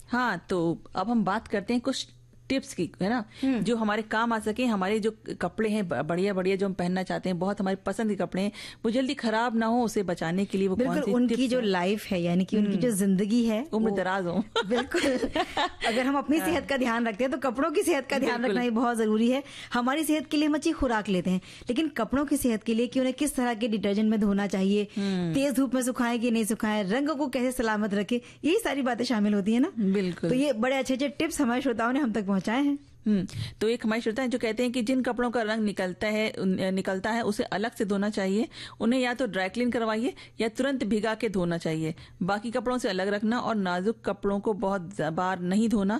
हाँ, तो अब हम बात करते हैं कुछ टिप्स की, है ना, जो हमारे काम आ सके। हमारे जो कपड़े हैं बढ़िया बढ़िया जो हम पहनना चाहते हैं, बहुत हमारी पसंद के कपड़े हैं, वो जल्दी खराब ना हो, उसे बचाने के लिए वो कौन सी उनकी जो लाइफ है, यानी कि उनकी जो जिंदगी है, उम्र दराज हो। बिल्कुल। अगर हम अपनी सेहत का ध्यान रखते हैं तो कपड़ों की सेहत का ध्यान रखना भी बहुत जरूरी है। हमारी सेहत के लिए हम अच्छी खुराक लेते हैं, लेकिन कपड़ों की सेहत के लिए कि उन्हें किस तरह के डिटर्जेंट में धोना चाहिए, तेज धूप में सुखाएं कि नहीं सुखाएं, रंगों को कैसे सलामत रखें, यही सारी बातें शामिल होती है ना। बिल्कुल। तो ये बड़े अच्छे अच्छे टिप्स हमारे श्रोताओं ने हम तक पहुंचाए हैं। तो एक हमारे श्रोता है जो कहते हैं कि जिन कपड़ों का रंग निकलता है उसे अलग से धोना चाहिए। उन्हें या तो ड्राई क्लीन करवाइए या तुरंत भिगा के धोना चाहिए। बाकी कपड़ों से अलग रखना और नाजुक कपड़ों को बहुत बार नहीं धोना,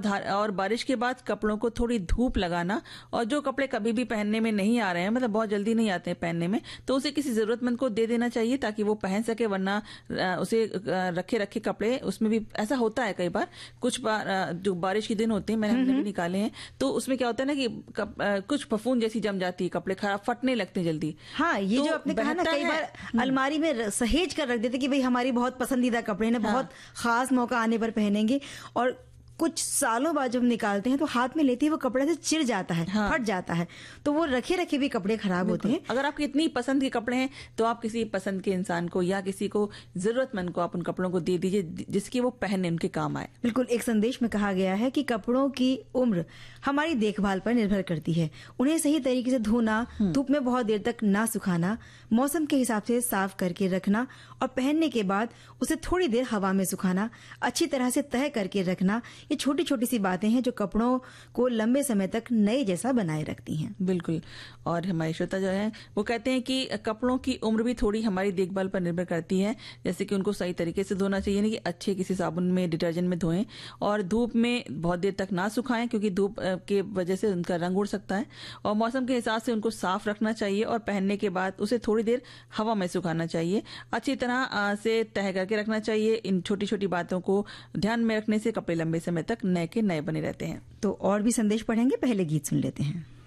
और बारिश के बाद कपड़ों को थोड़ी धूप लगाना। और जो कपड़े कभी भी पहनने में नहीं आ रहे हैं, मतलब बहुत जल्दी नहीं आते हैं पहनने में, तो उसे किसी जरूरतमंद को दे देना चाहिए ताकि वो पहन सके, वरना उसे रखे कपड़े, उसमें भी ऐसा होता है कई बार, कुछ बार जो बारिश के दिन होते हैं, हमने भी निकाले हैं, तो उसमें क्या होता है ना कि कुछ फफूंद जैसी जम जाती है, कपड़े खराब फटने लगते हैं जल्दी। हाँ, ये तो जो आपने कहा ना, कई बार अलमारी में सहेज कर रख देते कि भाई हमारी बहुत पसंदीदा कपड़े हैं, बहुत खास मौका आने पर पहनेंगे, और कुछ सालों बाद जब निकालते हैं तो हाथ में लेते ही वो कपड़े से चिर जाता है, फट जाता है, तो वो रखे रखे भी कपड़े खराब होते हैं। अगर आपके इतनी पसंद के कपड़े हैं तो आप किसी पसंद के इंसान को या किसी को जरूरतमंद को आप उन कपड़ों को दे दीजिए जिसकी वो पहनने उनके काम आए। बिल्कुल। एक संदेश में कहा गया है कि कपड़ों की उम्र हमारी देखभाल पर निर्भर करती है। उन्हें सही तरीके से धोना, धूप में बहुत देर तक ना सुखाना, मौसम के हिसाब से साफ करके रखना, और पहनने के बाद उसे थोड़ी देर हवा में सुखाना, अच्छी तरह से तह करके रखना, ये छोटी छोटी सी बातें हैं जो कपड़ों को लंबे समय तक नए जैसा बनाए रखती हैं। बिल्कुल। और हमारे श्रोता जो है वो कहते हैं कि कपड़ों की उम्र भी थोड़ी हमारी देखभाल पर निर्भर करती है, जैसे कि उनको सही तरीके से धोना चाहिए, यानी कि अच्छे किसी साबुन में, डिटर्जेंट में धोएं, और धूप में बहुत देर तक ना सुखाएं क्योंकि धूप के वजह से उनका रंग उड़ सकता है, और मौसम के हिसाब से उनको साफ रखना चाहिए, और पहनने के बाद उसे थोड़ी देर हवा में सुखाना चाहिए, अच्छी तरह से तह करके रखना चाहिए। इन छोटी छोटी बातों को ध्यान में रखने से कपड़े लंबे समय तक नए के नए बने रहते हैं। तो और भी संदेश पढ़ेंगे, पहले गीत सुन लेते हैं।